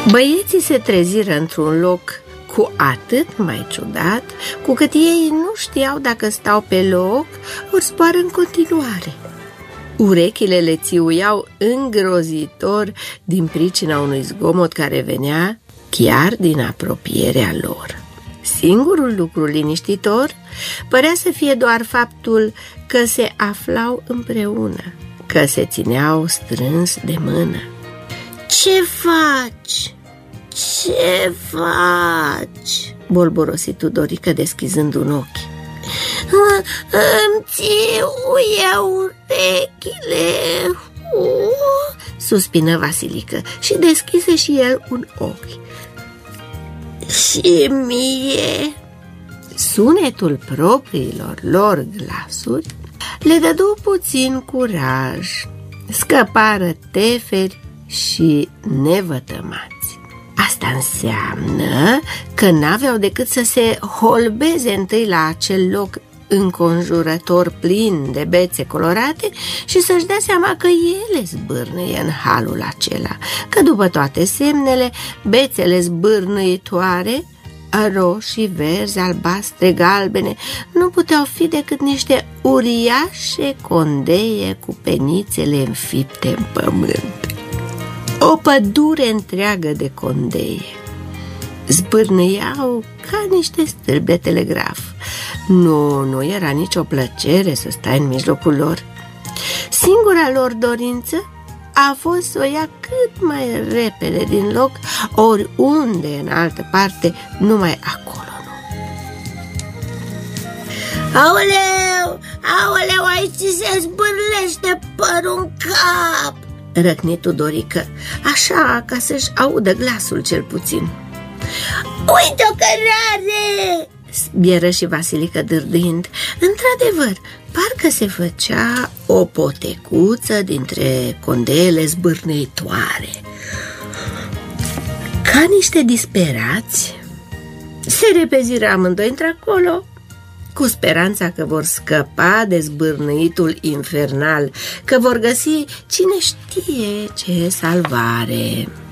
Băieții se treziră într-un loc cu atât mai ciudat, cu cât ei nu știau dacă stau pe loc ori zboară în continuare. Urechile le țiuiau îngrozitor din pricina unui zgomot care venea chiar din apropierea lor. Singurul lucru liniștitor părea să fie doar faptul că se aflau împreună, că se țineau strâns de mână. Ce faci? Ce faci?" bolborosi Tudorică deschizând un ochi. Îmi țiuie urechile. Suspină Vasilică și deschise și el un ochi. Și mie. Sunetul propriilor lor glasuri le dădu puțin curaj. Scăpară teferi și nevătămați. Asta înseamnă că n-aveau decât să se holbeze întâi la acel loc înconjurător plin de bețe colorate și să-și dea seama că ele zbârnăie în halul acela, că după toate semnele, bețele zbârnăitoare, roșii, verzi, albastre, galbene, nu puteau fi decât niște uriașe condeie cu penițele înfipte în pământ. O pădure întreagă de condeie zbârnăiau ca niște stâlpi de telegraf. Nu era nicio plăcere să stai în mijlocul lor. Singura lor dorință a fost să o ia cât mai repede din loc, oriunde în altă parte, numai acolo nu. Aoleu, aici se zbârlește părul în cap, răcni Tudorică, așa ca să-și audă glasul cel puțin. Uite o cărare! Bieră și Vasilică dârdâind. Într-adevăr, parcă se făcea o potecuță dintre condeele zbârnăitoare. Ca niște disperați, se repeziră amândoi într-acolo, cu speranța că vor scăpa de zbârnăitul infernal, că vor găsi cine știe ce salvare.